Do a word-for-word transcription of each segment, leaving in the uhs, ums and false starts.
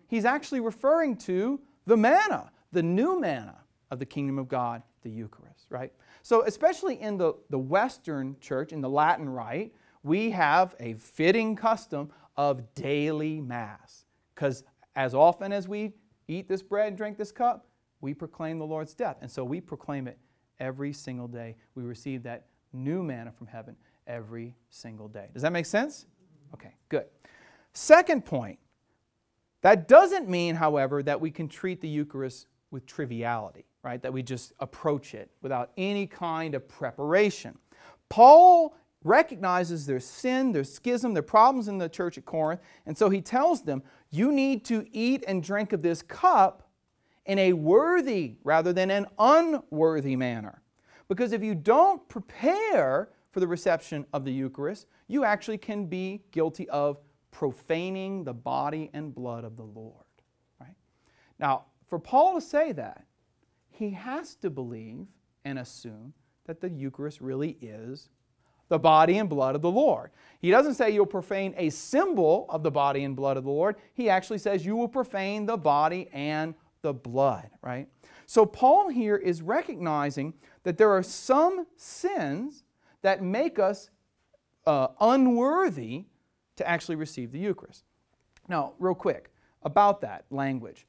he's actually referring to the manna, the new manna of the kingdom of God, the Eucharist, right? So especially in the, the Western church, in the Latin Rite, we have a fitting custom of daily Mass. Because as often as we eat this bread and drink this cup, we proclaim the Lord's death. And so we proclaim it every single day. We receive that new manna from heaven every single day. Does that make sense? Okay, good. Second point, that doesn't mean, however, that we can treat the Eucharist with triviality, right? That we just approach it without any kind of preparation. Paul recognizes their sin, their schism, their problems in the church at Corinth, and so he tells them, you need to eat and drink of this cup in a worthy rather than an unworthy manner. Because if you don't prepare for the reception of the Eucharist, you actually can be guilty of profaning the body and blood of the Lord. Right? Now, for Paul to say that, he has to believe and assume that the Eucharist really is the body and blood of the Lord. He doesn't say you'll profane a symbol of the body and blood of the Lord. He actually says you will profane the body and the blood, right? So Paul here is recognizing that there are some sins that make us uh, unworthy to actually receive the Eucharist. Now, real quick, about that language.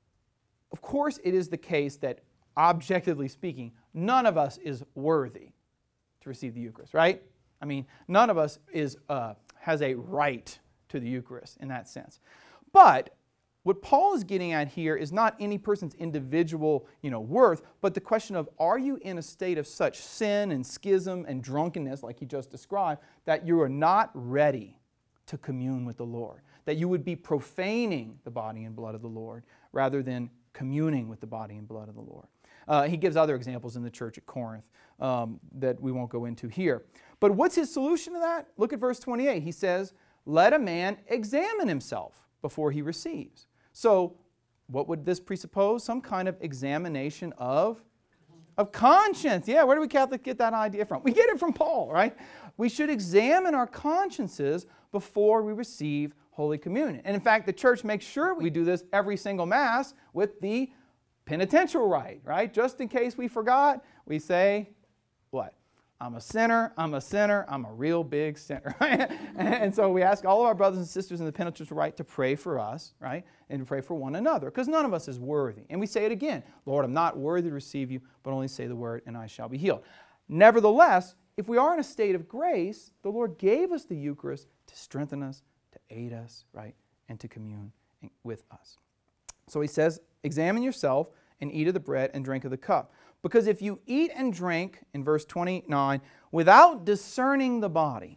Of course, it is the case that, objectively speaking, none of us is worthy to receive the Eucharist, right? I mean, none of us is, uh, has a right to the Eucharist in that sense. But what Paul is getting at here is not any person's individual, you know, worth, but the question of, are you in a state of such sin and schism and drunkenness, like he just described, that you are not ready to commune with the Lord, that you would be profaning the body and blood of the Lord rather than communing with the body and blood of the Lord. Uh, he gives other examples in the church at Corinth um, that we won't go into here. But what's his solution to that? Look at verse twenty-eight. He says, let a man examine himself before he receives. So what would this presuppose? Some kind of examination of, of conscience. Yeah, where do we Catholics get that idea from? We get it from Paul, right? We should examine our consciences before we receive Holy Communion. And in fact, the church makes sure we do this every single Mass with the penitential rite, right? Just in case we forgot, we say, what? I'm a sinner, I'm a sinner, I'm a real big sinner. And so we ask all of our brothers and sisters in the penitential rite to pray for us, right? And to pray for one another, because none of us is worthy. And we say it again, Lord, I'm not worthy to receive you, but only say the word and I shall be healed. Nevertheless, if we are in a state of grace, the Lord gave us the Eucharist to strengthen us, to aid us, right? And to commune with us. So he says, examine yourself and eat of the bread and drink of the cup. Because if you eat and drink, in verse twenty-nine, without discerning the body,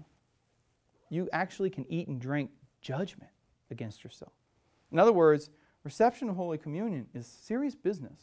you actually can eat and drink judgment against yourself. In other words, reception of Holy Communion is serious business.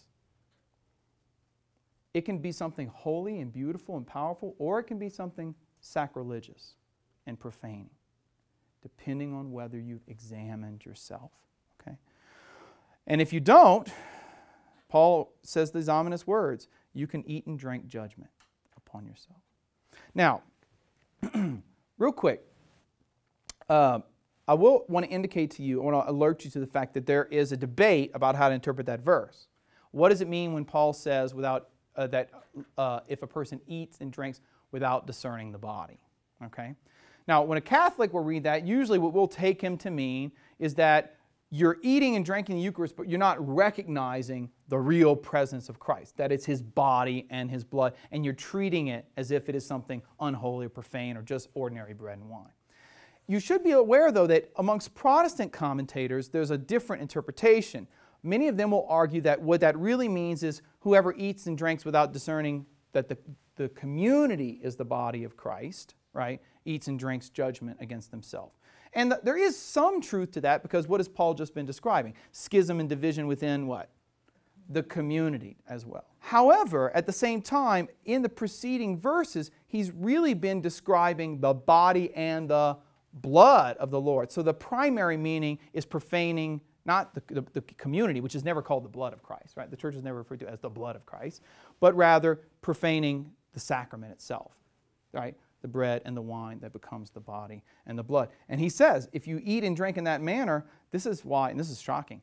It can be something holy and beautiful and powerful, or it can be something sacrilegious and profaning, depending on whether you've examined yourself. Okay? And if you don't, Paul says these ominous words, you can eat and drink judgment upon yourself. Now, real quick, uh, I will want to indicate to you, I want to alert you to the fact that there is a debate about how to interpret that verse. What does it mean when Paul says without uh, that uh, if a person eats and drinks without discerning the body? Okay. Now, when a Catholic will read that, usually what we'll take him to mean is that you're eating and drinking the Eucharist, but you're not recognizing the real presence of Christ, that it's His body and His blood, and you're treating it as if it is something unholy or profane or just ordinary bread and wine. You should be aware, though, that amongst Protestant commentators, there's a different interpretation. Many of them will argue that what that really means is whoever eats and drinks without discerning that the, the community is the body of Christ, right, eats and drinks judgment against themselves. And th there is some truth to that, because what has Paul just been describing? Schism and division within what? The community as well. However, at the same time, in the preceding verses, he's really been describing the body and the blood of the Lord. So the primary meaning is profaning not the, the, the community, which is never called the blood of Christ, right? The church is never referred to as the blood of Christ, but rather profaning the sacrament itself, right? The bread and the wine that becomes the body and the blood. And he says, if you eat and drink in that manner, this is why, and this is shocking,